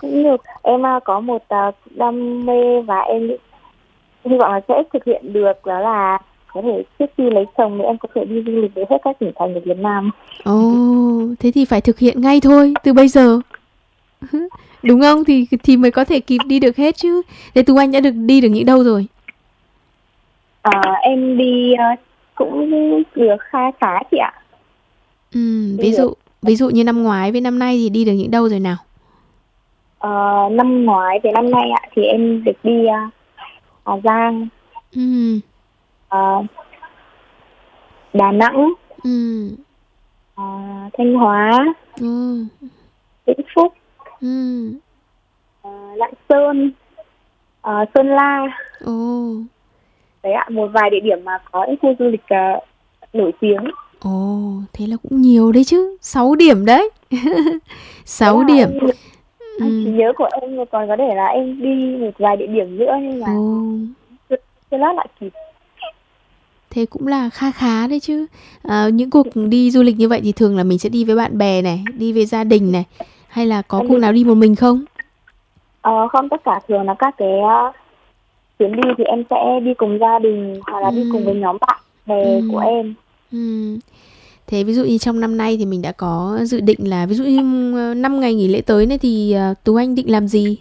cũng được. Em có một đam mê và em hy vọng là sẽ thực hiện được, đó là có thể trước khi lấy chồng thì em có thể đi du lịch đến hết các tỉnh thành của Việt Nam. Ồ, thế thì phải thực hiện ngay thôi, từ bây giờ. Đúng không? Thì mới có thể kịp đi được hết chứ. Thế Tú Anh đã đi được những đâu rồi? Em đi cũng được khá khá chị ạ. Đi Ví được. ví dụ như năm ngoái với năm nay thì đi được những đâu rồi nào? Ờ, Năm ngoái về năm nay ạ thì em được đi Hà Giang, Ừm, ờ, Đà Nẵng, ừm, ờ, Thanh Hóa, ồ, Vĩnh Phúc, ừm, Lạng Sơn, Sơn La. ồ, Đấy ạ, một vài địa điểm mà có những khu du lịch nổi tiếng. ồ, thế là cũng nhiều đấy chứ, 6 điểm đấy. Đấy 6 là điểm. trí Ừm, nhớ của em còn có thể là em đi một vài địa điểm nữa nhưng ồ, mà chưa, chưa lát lại kịp. thế cũng là kha khá đấy chứ. Những cuộc đi du lịch như vậy thì thường là mình sẽ đi với bạn bè này, đi với gia đình này, hay là có Em cuộc đi nào đi một mình không? không, tất cả thường là các cái chuyến đi thì em sẽ đi cùng gia đình hoặc là đi cùng với Ừm, nhóm bạn bè của ừm, em. ừm. Thế ví dụ như trong năm nay thì mình đã có dự định là ví dụ như 5 ngày nghỉ lễ tới này thì Tú Anh định làm gì?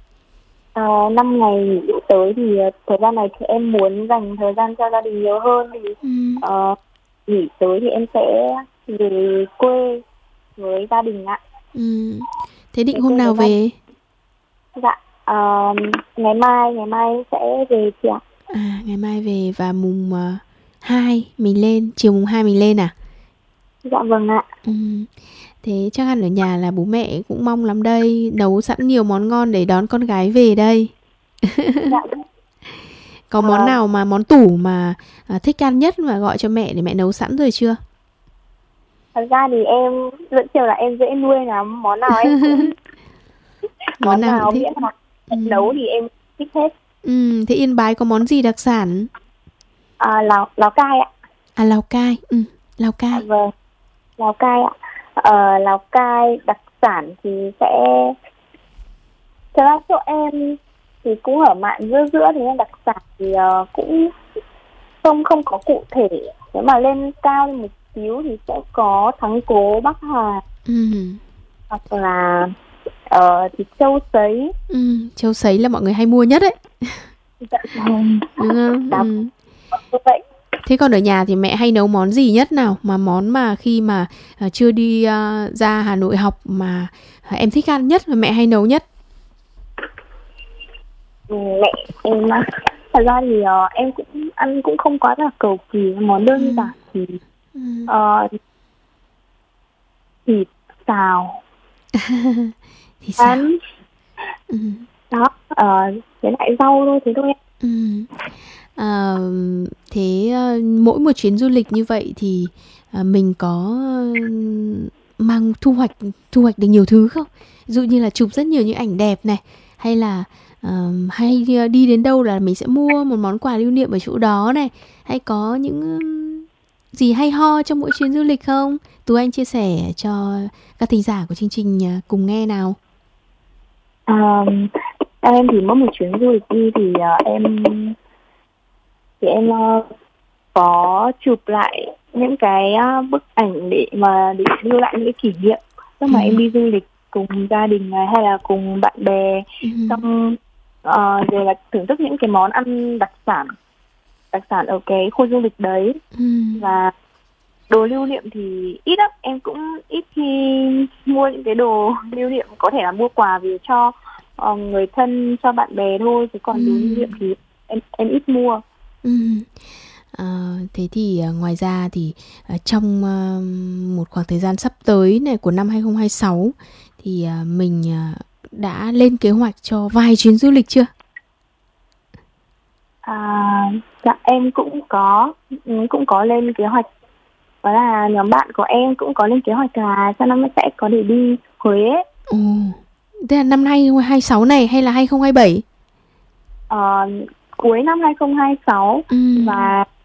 5 ngày nghỉ lễ tới thì thời gian này thì em muốn dành thời gian cho gia đình nhiều hơn, thì Ừm, ờ, nghỉ tới thì em sẽ về quê với gia đình ạ. ừm. Thế định Về hôm quê nào với gia đình. về? Dạ, ngày mai sẽ về chị ạ. Ngày mai về và mùng 2 mình lên, chiều mùng 2 mình lên à? Dạ vâng ạ. Ừm. Thế chắc hẳn ở nhà là bố mẹ cũng mong lắm đây, nấu sẵn nhiều món ngon để đón con gái về đây. Dạ. Có món ờ, nào mà món tủ mà thích ăn nhất mà gọi cho mẹ để mẹ nấu sẵn rồi chưa? Thật ra thì em vẫn chiều là em dễ nuôi lắm, món nào em cũng Món món nào cũng nào thích. miễn là em Ừm. nấu thì em thích hết. Thế Yên Bái có món gì đặc sản? Lào Cai ạ. À Lào Cai, Lào Dạ Cai. vâng, Lào Cai ạ. Lào Cai đặc sản thì sẽ, thật ra chỗ em thì cũng ở mạn giữa giữa, thì nên đặc sản thì cũng không không có cụ thể. Nếu mà lên cao lên một xíu thì sẽ có thắng cố Bắc Hà, Ừm, hoặc là thịt trâu sấy. Châu sấy là mọi người hay mua nhất đấy, Dạ vâng. đúng không? Đó, như vậy. Thế còn ở nhà thì mẹ hay nấu món gì nhất nào? Mà món mà khi mà chưa đi ra Hà Nội học mà em thích ăn nhất và mẹ hay nấu nhất? Mẹ em thật ra thì em cũng ăn cũng không quá là cầu kỳ, món đơn Ừm, giản thì ừm. ờ, thịt xào Thì sao? ăn Ừm, đó, với lại rau thôi, thế thôi em. ừm. Ờ, thế mỗi một chuyến du lịch như vậy thì mình có mang thu hoạch được nhiều thứ không? Ví dụ như là chụp rất nhiều những ảnh đẹp này, hay là hay đi đến đâu là mình sẽ mua một món quà lưu niệm ở chỗ đó này, hay có những gì hay ho trong mỗi chuyến du lịch không? Tú Anh chia sẻ cho các thính giả của chương trình cùng nghe nào. Ờ, em thì mỗi một chuyến du lịch đi thì em có chụp lại những cái bức ảnh để lưu lại những cái kỷ niệm lúc Ừ, mà em đi du lịch cùng gia đình này, hay là cùng bạn bè, ừ, xong rồi là thưởng thức những cái món ăn đặc sản ở cái khu du lịch đấy. ừ, Và đồ lưu niệm thì ít lắm, em cũng ít khi mua những cái đồ lưu niệm, có thể là mua quà về cho người thân, cho bạn bè thôi, chứ ừ, còn đồ lưu niệm thì em ít mua. ừ. Thế thì ngoài ra thì trong một khoảng thời gian sắp tới này của năm 2026 thì mình đã lên kế hoạch cho vài chuyến du lịch chưa? À, dạ em cũng có lên kế hoạch, đó là nhóm bạn của em cũng có lên kế hoạch là sang năm sẽ có để đi Huế. Ồ, thế là năm 2026 này hay là 2027? ờ, Cuối năm 2026. Ừ, Và